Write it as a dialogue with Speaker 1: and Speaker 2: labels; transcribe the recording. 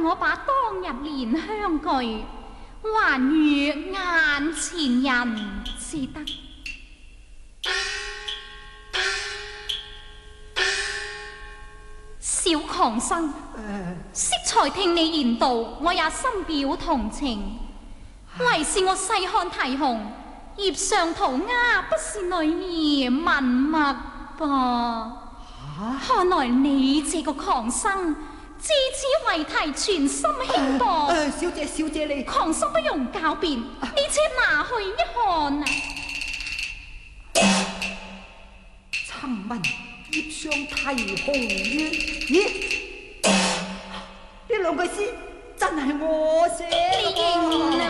Speaker 1: 我把當日蓮香具還予眼前人至得。小狂生，適才聽你言道，我也深表同情。唯是我細看題紅，葉上塗鴉不是女兒文墨噃。看來你這個狂生，自此為題全心輕薄。
Speaker 2: 小姐你
Speaker 1: 狂生不容狡辯，你且拿去一看啊！
Speaker 2: 曾聞葉上題紅月，咦？呢兩句詩真係我寫。
Speaker 1: 你認